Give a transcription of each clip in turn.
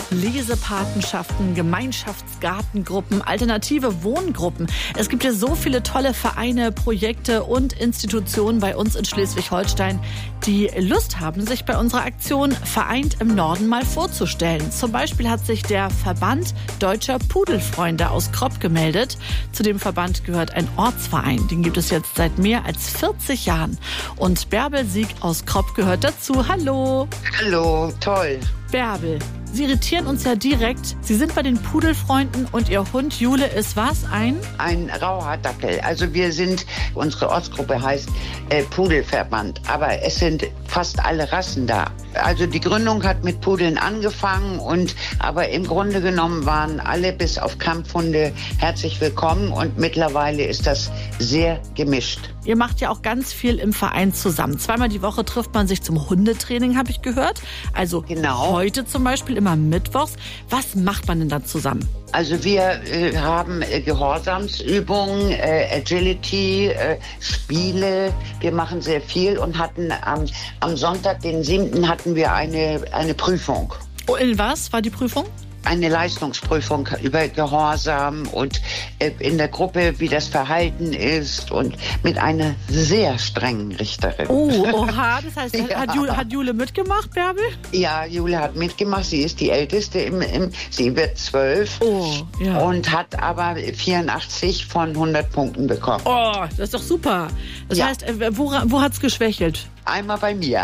Lesepatenschaften, Gemeinschaftsgartengruppen, alternative Wohngruppen. Es gibt ja so viele tolle Vereine, Projekte und Institutionen bei uns in Schleswig-Holstein, die Lust haben, sich bei unserer Aktion Vereint im Norden mal vorzustellen. Zum Beispiel hat sich der Verband Deutscher Pudelfreunde aus Kropp gemeldet. Zu dem Verband gehört ein Ortsverein. Den gibt es jetzt seit mehr als 40 Jahren. Und Bärbel Sieg aus Kropp gehört dazu. Hallo. Hallo, toll. Bärbel, Sie irritieren uns ja direkt. Sie sind bei den Pudelfreunden und Ihr Hund Jule ist was? Ein Rauhaardackel. Also unsere Ortsgruppe heißt Pudelverband, aber es sind fast alle Rassen da. Also die Gründung hat mit Pudeln angefangen aber im Grunde genommen waren alle bis auf Kampfhunde herzlich willkommen und mittlerweile ist das sehr gemischt. Ihr macht ja auch ganz viel im Verein zusammen. Zweimal die Woche trifft man sich zum Hundetraining, habe ich gehört. Also genau. Heute zum Beispiel immer mittwochs. Was macht man denn da zusammen? Also wir haben Gehorsamsübungen, Agility, Spiele. Wir machen sehr viel und hatten am Sonntag, den 7. hatten wir eine Prüfung. Oh, in was war die Prüfung? Eine Leistungsprüfung über Gehorsam und in der Gruppe, wie das Verhalten ist und mit einer sehr strengen Richterin. Oh, oha, das heißt, ja. Hat Jule mitgemacht, Bärbel? Ja, Jule hat mitgemacht. Sie ist die Älteste, sie wird 12 und hat aber 84 von 100 Punkten bekommen. Oh, das ist doch super. Das heißt, wo hat's geschwächelt? Einmal bei mir.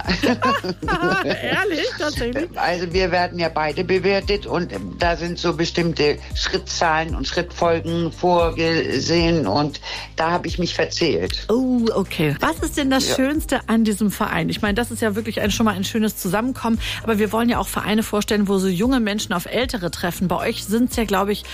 Ehrlich? Tatsächlich? Also wir werden ja beide bewertet und da sind so bestimmte Schrittzahlen und Schrittfolgen vorgesehen und da habe ich mich verzählt. Oh, okay. Was ist denn das Schönste an diesem Verein? Ich meine, das ist ja wirklich schon mal ein schönes Zusammenkommen, aber wir wollen ja auch Vereine vorstellen, wo so junge Menschen auf Ältere treffen. Bei euch sind es ja, glaube ich,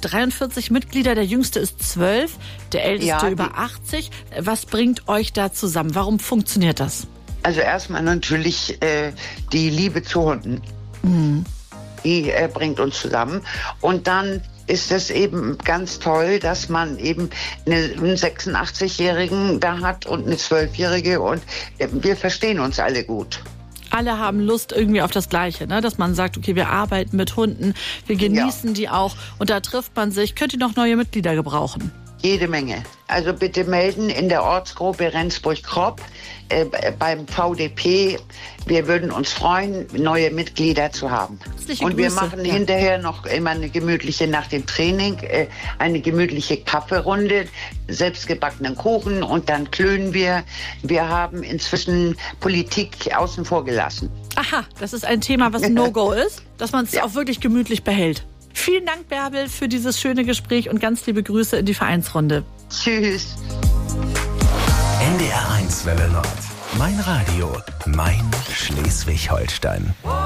43 Mitglieder, der jüngste ist 12, der älteste über 80. Was bringt euch da zusammen? Warum funktioniert das? Also erstmal natürlich die Liebe zu Hunden. Mhm. Die bringt uns zusammen. Und dann ist es eben ganz toll, dass man eben einen 86-Jährigen da hat und eine 12-Jährige und wir verstehen uns alle gut. Alle haben Lust irgendwie auf das Gleiche, ne? Dass man sagt, okay, wir arbeiten mit Hunden, wir genießen die auch und da trifft man sich. Könnt ihr noch neue Mitglieder gebrauchen? Jede Menge. Also bitte melden in der Ortsgruppe Rendsburg-Kropp beim VDP. Wir würden uns freuen, neue Mitglieder zu haben. Und wir machen hinterher noch immer nach dem Training, eine gemütliche Kaffeerunde, selbstgebackenen Kuchen und dann klönen wir. Wir haben inzwischen Politik außen vor gelassen. Aha, das ist ein Thema, was No-Go ist, dass man es auch wirklich gemütlich behält. Vielen Dank, Bärbel, für dieses schöne Gespräch und ganz liebe Grüße in die Vereinsrunde. Tschüss. NDR 1 Welle Nord. Mein Radio, mein Schleswig-Holstein.